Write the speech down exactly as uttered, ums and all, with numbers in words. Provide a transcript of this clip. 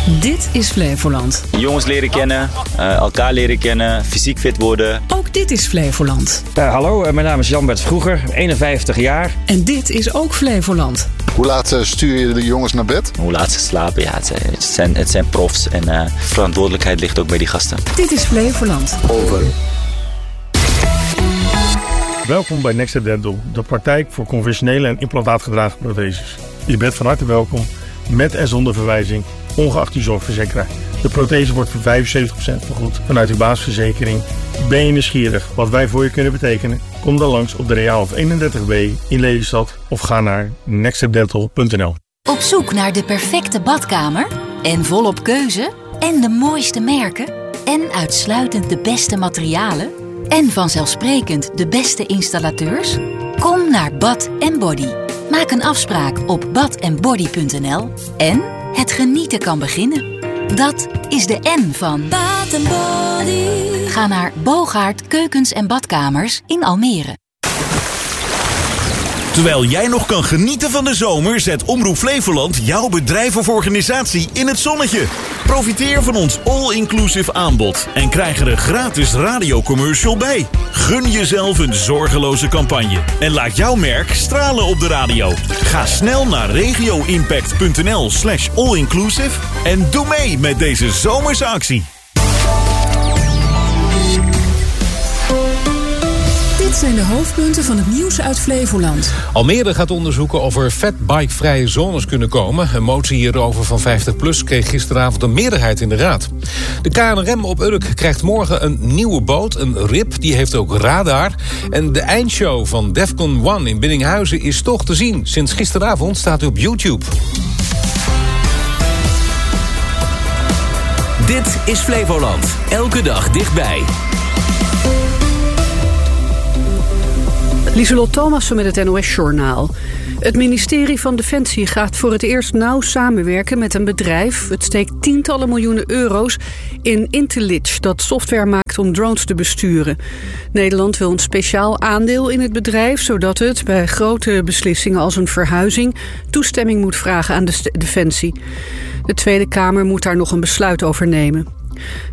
Dit is Flevoland. Jongens leren kennen, uh, elkaar leren kennen, fysiek fit worden. Ook dit is Flevoland. Uh, hallo, uh, mijn naam is Jan-Bert Vroeger, eenenvijftig jaar. En dit is ook Flevoland. Hoe laat uh, stuur je de jongens naar bed? Hoe laat ze slapen, ja, het zijn, het zijn profs en uh, verantwoordelijkheid ligt ook bij die gasten. Dit is Flevoland. Over. Welkom bij Next Dental, de praktijk voor conventionele en implantaatgedragen protheses. Je bent van harte welkom, met en zonder verwijzing, ongeacht uw zorgverzekeraar. De prothese wordt voor vijfenzeventig procent vergoed vanuit uw basisverzekering. Ben je nieuwsgierig wat wij voor je kunnen betekenen? Kom dan langs op de Reaalhof eenendertig B in Lelystad of ga naar next step dental punt n l. Op zoek naar de perfecte badkamer? En volop keuze? En de mooiste merken? En uitsluitend de beste materialen? En vanzelfsprekend de beste installateurs? Kom naar Bath and Body. Maak een afspraak op bath and body punt n l en het genieten kan beginnen. Dat is de N van Bath and Body. Ga naar Bogaert Keukens en Badkamers in Almere. Terwijl jij nog kan genieten van de zomer, zet Omroep Flevoland jouw bedrijf of organisatie in het zonnetje. Profiteer van ons all-inclusive aanbod en krijg er een gratis radiocommercial bij. Gun jezelf een zorgeloze campagne en laat jouw merk stralen op de radio. Ga snel naar regioimpact punt n l slash all-inclusive en doe mee met deze zomerse actie. Dit zijn de hoofdpunten van het nieuws uit Flevoland. Almere gaat onderzoeken of er fatbikevrije zones kunnen komen. Een motie hierover van vijftig plus kreeg gisteravond een meerderheid in de raad. De K N R M op Urk krijgt morgen een nieuwe boot, een R I P. Die heeft ook radar. En de eindshow van Defcon one in Biddinghuizen is toch te zien. Sinds gisteravond staat hij op YouTube. Dit is Flevoland. Elke dag dichtbij. Lieselot Thomassen met het N O S-journaal. Het ministerie van Defensie gaat voor het eerst nauw samenwerken met een bedrijf. Het steekt tientallen miljoenen euro's in Intellige, dat software maakt om drones te besturen. Nederland wil een speciaal aandeel in het bedrijf, zodat het bij grote beslissingen als een verhuizing toestemming moet vragen aan de Defensie. De Tweede Kamer moet daar nog een besluit over nemen.